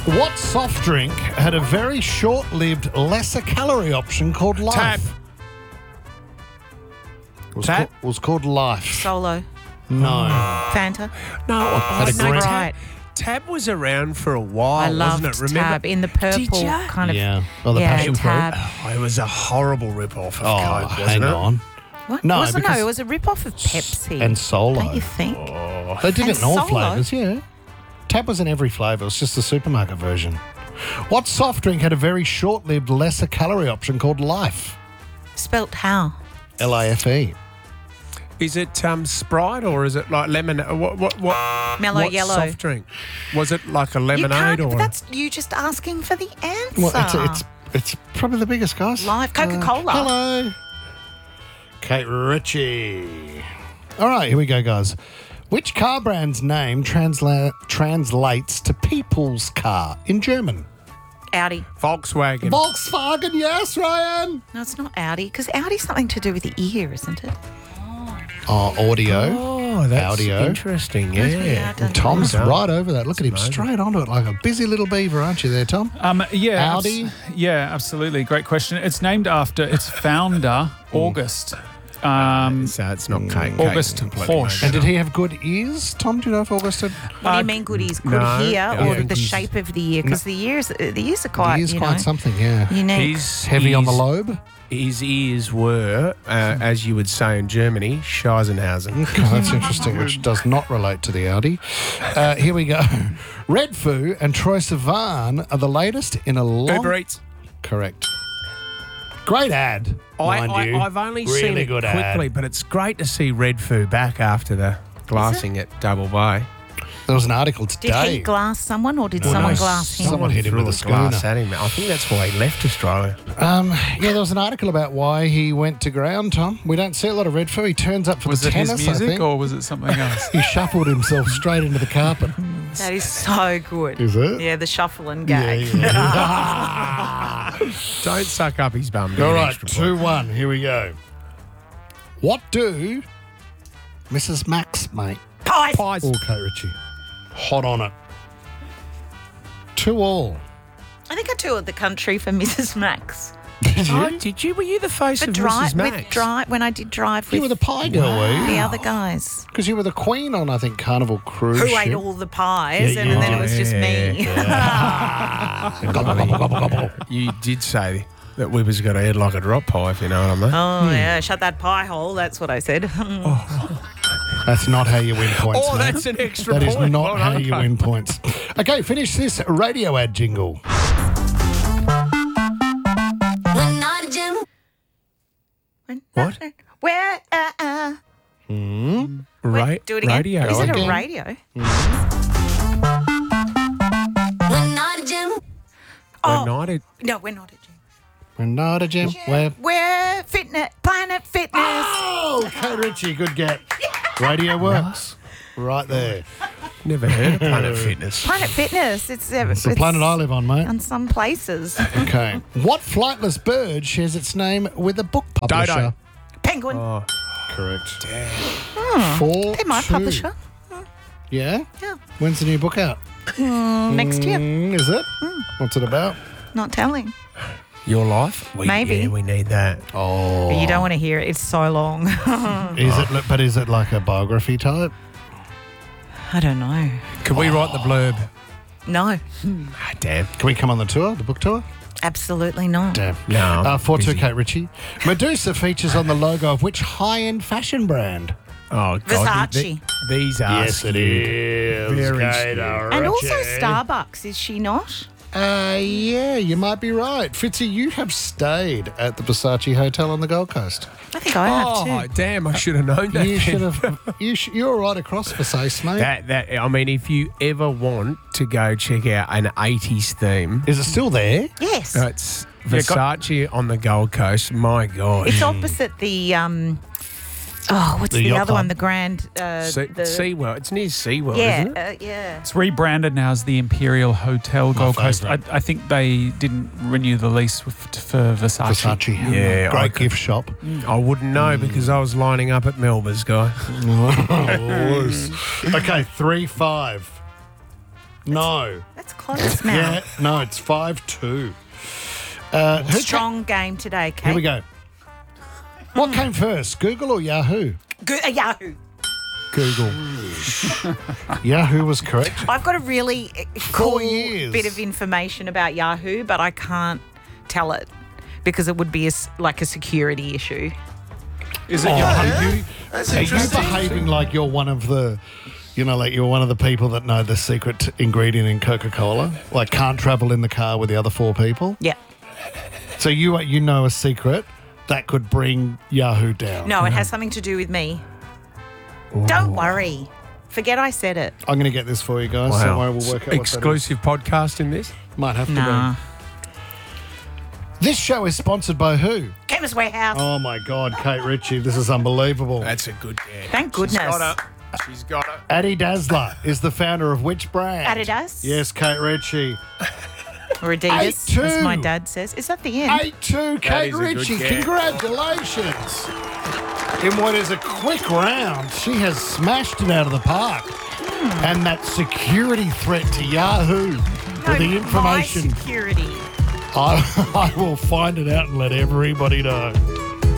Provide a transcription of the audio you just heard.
What soft drink had a very short-lived, lesser-calorie option called Life? Tab. Tab? Was called Life. Solo. No. Fanta. No, Had a no, green- right. Tab was around for a while, I loved wasn't it? Remember? Tab in the purple Did ya? kind of. Yeah. Oh, the yeah, passion fruit. Tab. Oh, it was a horrible rip-off of Oh, Coke, wasn't hang it? on. What? No, No, because- it was a rip-off of Pepsi. And Solo. Don't you think? They did And it in all Solo. flavours, yeah. Tab was in every flavour. It was just the supermarket version. What soft drink had a very short-lived, lesser-calorie option called Life? Spelt how? L-I-F-E. Is it Sprite or is it like lemon? What Mellow what yellow. soft drink? Was it like a You lemonade can't. or? That's you just asking for the answer. Well, it's probably the biggest, guys. Life Coca-Cola. Hello. Kate Ritchie. All right, here we go, guys. Which car brand's name translates to people's car in German? Audi. Volkswagen. Volkswagen, yes, Ryan. No, it's not Audi because Audi's something to do with the ear, isn't it? Oh, audio. Oh, that's Audio. interesting. Yeah, I Yeah. don't Tom's know. right over that. Look at him amazing. straight onto it like a busy little beaver, aren't you there, Tom? Yeah. Audi? Yeah, absolutely. Great question. It's named after its founder, August. So it's not Kate. August completely Porsche. And made did he have good ears, Tom? Do you know if August had? What do you mean good ears? Good no, here I or think the he's- shape of the ear? Because the ears are quite, He is you quite know, something, yeah. unique. His Heavy on the ears- lobe. His ears were, as you would say in Germany, Scheisenhausen. Okay, that's interesting, which does not relate to the Audi. Here we go. Red Foo and Troye Sivan are the latest in a long... Uber Eats. Correct. Great ad, mind you. I've only really seen it good quickly, ad. but it's great to see Red Foo back after the glassing at Double Bay. There was an article Did today. he glass someone or did Well, someone no, glass him? someone hit him threw with a glass schooner. at him. I think that's why he left Australia. Yeah, there was an article about why he went to ground, Tom. We don't see a lot of Red Foo. He turns up for Was the it tennis, his I music think. or was it something else? He shuffled himself straight into the carpet. That is so good. Is it? Yeah, the shuffle and gag. Don't suck up his bum. do All an right, extra point. 2-1. Here we go. What do Mrs. Max make? Pies. Pies. Oh, Kate Ritchie. Hot on it. 2-2. I think I toured the country for Mrs. Max. Did Oh, you? did you? Were you the face For of drive, Mrs. Max? with drive when I did drive You with were the pie girl, were you? the other guys Because you were the queen on, I think, Carnival Cruise who ship. ate all the pies, Yeah, and you then it did. was just me. Gobble, gobble, gobble, gobble. You did say that we was got to eat like a drop pie, if you know what I mean. Oh yeah, shut that pie hole. That's what I said. That's not how you win points, Oh, mate. that's an extra That is point. not Well how done, you Kate. win points. Okay, finish this radio ad jingle. What? Where? Wait, do it again. Radio. Is it again. a radio? Oh United. no, we're not at gym. We're not a gym. We're fitness, Planet Fitness. Oh, Kate Ritchie, good get. Radio works. Right there. Never heard of Planet Fitness. Planet Fitness. It's The planet I live on, mate. on some places. Okay. What flightless bird shares its name with a book publisher? Dodo. Penguin. Oh, Correct. damn. 4-2. They're my publisher. Yeah? Yeah. When's the new book out? Next year. Is it? What's it about? Not telling. Your life? Maybe. Yeah, we need that. Oh. But you don't want to hear it. It's so long. Is it like a biography type? I don't know. Can we write the blurb? No. Ah, damn. Can we come on the tour, the book tour? Absolutely not. Damn. No, I'm 4-2, busy. Kate Ritchie. Medusa features on the logo of which high-end fashion brand? Oh, God. Versace. These are Yes, it is. Very Kate skewed. And also Ritchie. Starbucks, is she not? Yeah, you might be right. Fitzy, you have stayed at the Versace Hotel on the Gold Coast. I think I have Oh, too. damn, I should have known that. You should have. You're right across Versace, mate. I mean, if you ever want to go check out an 80s theme, Is it still there? Yes. it's Versace on the Gold Coast. My God. It's opposite the what's The the yacht other one? club. The Grand SeaWorld. It's near SeaWorld, Yeah, isn't it? yeah. It's rebranded now as the Imperial Hotel Gold Coast. favourite. I think they didn't renew the lease for Versace. Versace. Yeah, Great okay. gift shop. I wouldn't know because I was lining up at Melba's, guy. Okay, 3-5. No. That's close now. Yeah, no, it's 5-2. Strong game today, Kate. Here we go. What came first, Google or Yahoo? Yahoo. Google. Yahoo was correct. I've got a really cool years. bit of information about Yahoo, but I can't tell it because it would be like a security issue. Is it Are you behaving like you're one of the, like you're one of the people that know the secret ingredient in Coca-Cola? Like can't travel in the car with the other 4 people? Yeah. So you know a secret that could bring Yahoo down? No, it has something to do with me. Don't worry. Forget I said it. I'm going to get this for you guys. Wow. Don't worry, we'll work out Exclusive podcast in this? what that is. Might have to Nah. be. This show is sponsored by who? Chemist Warehouse. Oh, my God, Kate Ritchie. This is unbelievable. That's a good guess. Thank goodness. She's got it. Addy Dazzler is the founder of which brand? Adidas? Yes, Kate Ritchie. Or Adidas, 8-2. as my dad says. Is that the end? 8-2, Kate is a good Ritchie. guess. Congratulations. In what is a quick round, she has smashed it out of the park. And that security threat to Yahoo for the information, My security. I will find it out and let everybody know.